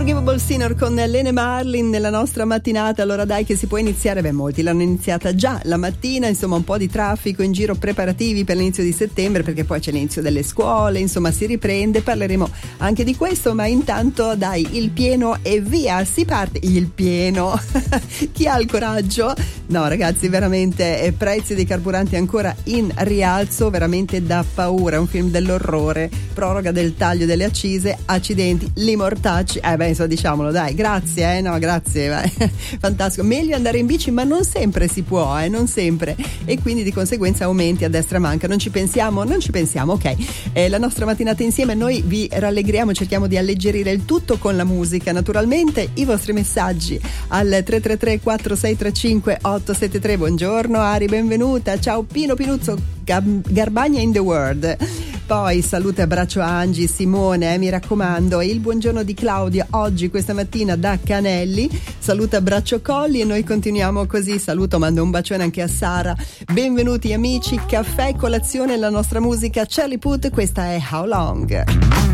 Unforgivable Sinner con Lene Marlin nella nostra mattinata. Allora dai che si può iniziare, beh molti l'hanno iniziata già la mattina, insomma un po' di traffico in giro, preparativi per l'inizio di settembre perché poi c'è l'inizio delle scuole, insomma si riprende, parleremo anche di questo, ma intanto dai il pieno e via, si parte il pieno. Chi ha il coraggio? No ragazzi, veramente prezzi dei carburanti ancora in rialzo, veramente da paura, un film dell'orrore, proroga del taglio delle accise, accidenti, li mortacci, beh insomma diciamolo dai, grazie no grazie, fantastico, meglio andare in bici ma non sempre si può, non sempre, e quindi di conseguenza aumenti a destra manca, non ci pensiamo, ok, la nostra mattinata insieme noi vi rallegriamo, cerchiamo di alleggerire il tutto con la musica, naturalmente i vostri messaggi al 333 4635 873. Buongiorno Ari, benvenuta, ciao Pino Pinuzzo, Garbagna in the world. Poi saluto e abbraccio a Angie, Simone, mi raccomando, e il buongiorno di Claudia oggi questa mattina da Canelli, saluto e abbraccio Colli e noi continuiamo così, saluto, mando un bacione anche a Sara, benvenuti amici, caffè e colazione, la nostra musica Charlie Puth, questa è How Long.